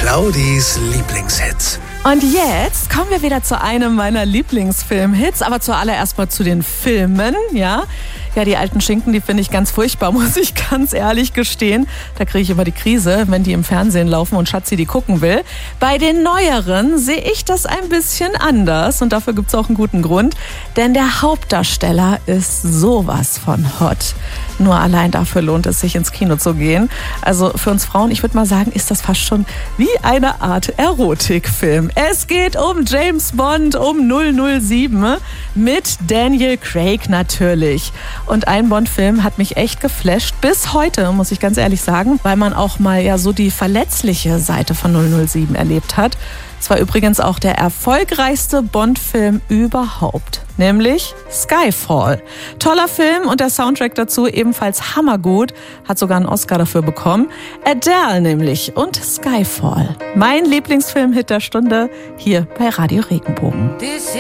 Claudis Lieblingshits. Und jetzt kommen wir wieder zu einem meiner Lieblingsfilmhits, aber zuallererst mal zu den Filmen, ja. Ja, die alten Schinken, die finde ich ganz furchtbar, muss ich ganz ehrlich gestehen. Da kriege ich immer die Krise, wenn die im Fernsehen laufen und Schatzi die gucken will. Bei den neueren sehe ich das ein bisschen anders und dafür gibt es auch einen guten Grund. Denn der Hauptdarsteller ist sowas von hot. Nur allein dafür lohnt es sich, ins Kino zu gehen. Also für uns Frauen, ich würde mal sagen, ist das fast schon wie eine Art Erotikfilm. Es geht um James Bond, um 007 mit Daniel Craig natürlich. Und ein Bond-Film hat mich echt geflasht, bis heute, muss ich ganz ehrlich sagen, weil man auch mal ja so die verletzliche Seite von 007 erlebt hat. Es war übrigens auch der erfolgreichste Bond-Film überhaupt, nämlich Skyfall. Toller Film und der Soundtrack dazu ebenfalls hammergut, hat sogar einen Oscar dafür bekommen. Adele nämlich und Skyfall. Mein Lieblingsfilmhit der Stunde hier bei Radio Regenbogen.